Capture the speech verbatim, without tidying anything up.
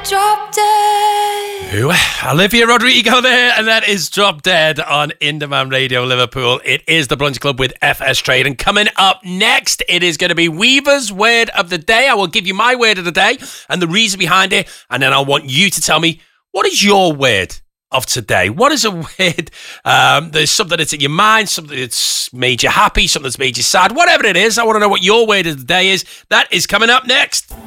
Drop Dead. Ooh, Olivia Rodrigo there, and that is Drop Dead on Indie Radio Liverpool. It is the Brunch Club with F S Trade, and coming up next, it is going to be Weaver's Word of the Day. I will give you my word of the day and the reason behind it, and then I want you to tell me, what is your word of today? What is a word? Um, there's something that's in your mind, something that's made you happy, something that's made you sad, whatever it is. I want to know what your word of the day is. That is coming up next.